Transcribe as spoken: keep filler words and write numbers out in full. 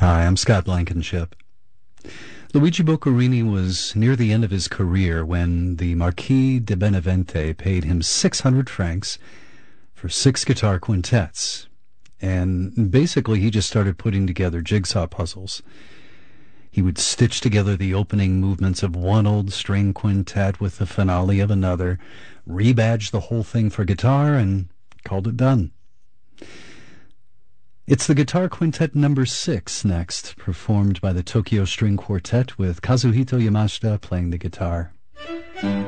Hi, I'm Scott Blankenship. Luigi Boccherini was near the end of his career when the Marquis de Benavente paid him six hundred francs for six guitar quintets. And basically he just started putting together jigsaw puzzles. He would stitch together the opening movements of one old string quintet with the finale of another, rebadge the whole thing for guitar, and called it done. It's the Guitar Quintet number six next, performed by the Tokyo String Quartet with Kazuhito Yamashita playing the guitar.